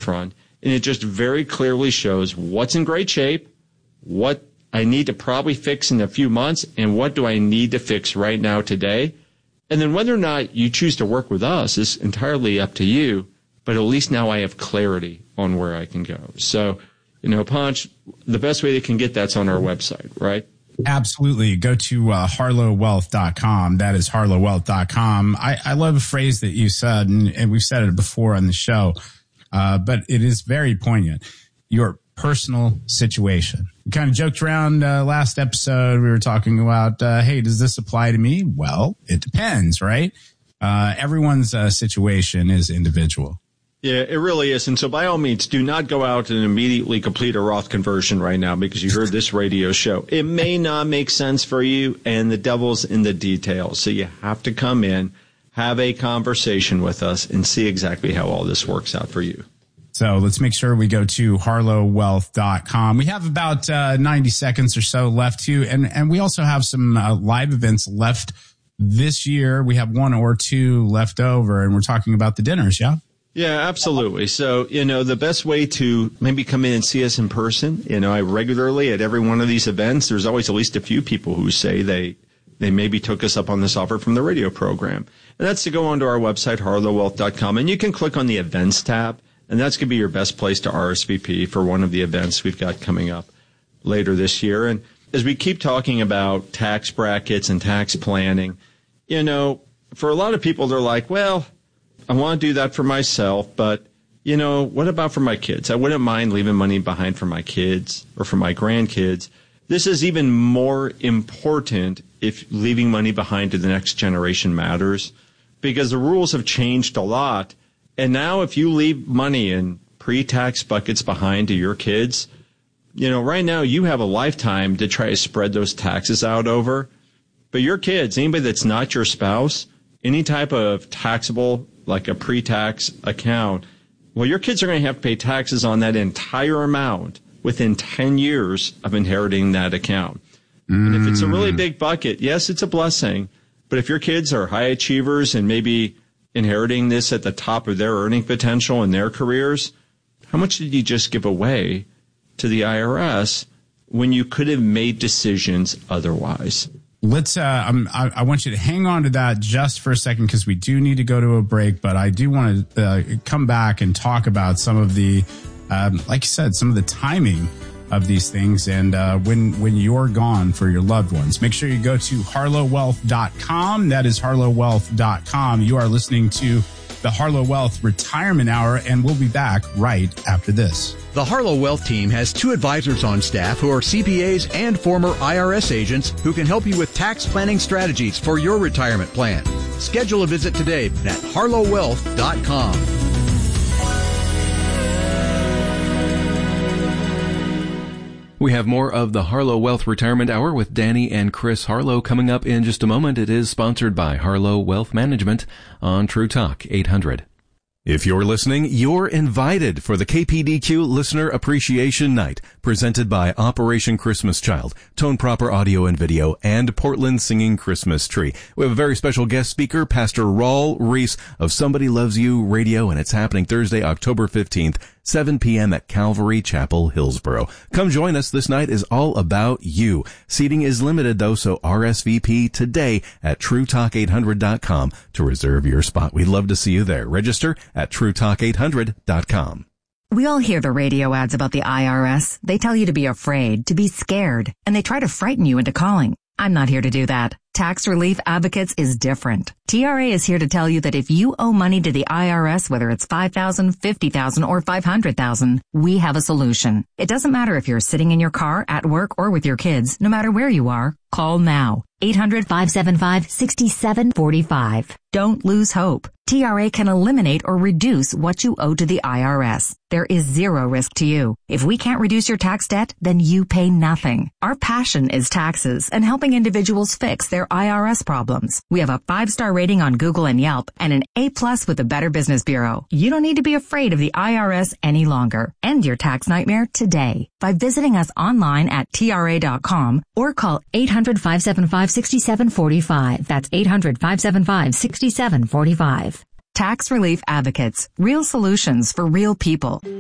front, and it just very clearly shows what's in great shape, what I need to probably fix in a few months, and what do I need to fix right now today. And then whether or not you choose to work with us is entirely up to you, but at least now I have clarity on where I can go. So, Panch, the best way they can get that's on our website, right? Absolutely. Go to harlowwealth.com. That is harlowwealth.com. I love a phrase that you said, and we've said it before on the show, but it is very poignant. Your personal situation. We kind of joked around last episode. We were talking about, hey, does this apply to me? Well, it depends, right? Everyone's situation is individual. Yeah, it really is. And so by all means, do not go out and immediately complete a Roth conversion right now because you heard this radio show. It may not make sense for you, and the devil's in the details. So you have to come in, have a conversation with us, and see exactly how all this works out for you. So let's make sure we go to harlowwealth.com. We have about 90 seconds or so left too. And we also have some live events left this year. We have one or two left over, and we're talking about the dinners, yeah? Yeah, absolutely. So, the best way to maybe come in and see us in person, I regularly at every one of these events, there's always at least a few people who say they maybe took us up on this offer from the radio program. And that's to go onto our website, harlowwealth.com, and you can click on the events tab, and that's going to be your best place to RSVP for one of the events we've got coming up later this year. And as we keep talking about tax brackets and tax planning, for a lot of people, they're like, well, I want to do that for myself, but, what about for my kids? I wouldn't mind leaving money behind for my kids or for my grandkids. This is even more important if leaving money behind to the next generation matters, because the rules have changed a lot. And now if you leave money in pre-tax buckets behind to your kids, right now you have a lifetime to try to spread those taxes out over. But your kids, anybody that's not your spouse, any type of taxable, like a pre-tax account, well, your kids are going to have to pay taxes on that entire amount within 10 years of inheriting that account. And if it's a really big bucket, yes, it's a blessing. But if your kids are high achievers and maybe inheriting this at the top of their earning potential in their careers, how much did you just give away to the IRS when you could have made decisions otherwise? Let's. I want you to hang on to that just for a second because we do need to go to a break. But I do want to come back and talk about some of the, like you said, some of the timing of these things and when you're gone for your loved ones. Make sure you go to harlowwealth.com. That is harlowwealth.com. You are listening to the Harlow Wealth Retirement Hour, and we'll be back right after this. The Harlow Wealth team has 2 advisors on staff who are CPAs and former IRS agents who can help you with tax planning strategies for your retirement plan. Schedule a visit today at harlowwealth.com. We have more of the Harlow Wealth Retirement Hour with Danny and Chris Harlow coming up in just a moment. It is sponsored by Harlow Wealth Management on True Talk 800. If you're listening, you're invited for the KPDQ Listener Appreciation Night, presented by Operation Christmas Child, Tone Proper Audio and Video, and Portland Singing Christmas Tree. We have a very special guest speaker, Pastor Raul Reese of Somebody Loves You Radio, and it's happening Thursday, October 15th, 7 p.m. at Calvary Chapel, Hillsboro. Come join us. This night is all about you. Seating is limited, though, so RSVP today at TrueTalk800.com to reserve your spot. We'd love to see you there. Register at TrueTalk800.com. We all hear the radio ads about the IRS. They tell you to be afraid, to be scared, and they try to frighten you into calling. I'm not here to do that. Tax Relief Advocates is different. TRA is here to tell you that if you owe money to the IRS, whether it's $5,000, $50,000, or $500,000, we have a solution. It doesn't matter if you're sitting in your car, at work, or with your kids. No matter where you are, call now. 800-575-6745. Don't lose hope. TRA can eliminate or reduce what you owe to the IRS. There is zero risk to you. If we can't reduce your tax debt, then you pay nothing. Our passion is taxes and helping individuals fix their IRS problems. We have a 5-star rating on Google and Yelp and an A+ with the Better Business Bureau. You don't need to be afraid of the IRS any longer. End your tax nightmare today by visiting us online at TRA.com or call 800-575-6745. That's 800-575-6745. Tax Relief Advocates. Real solutions for real people.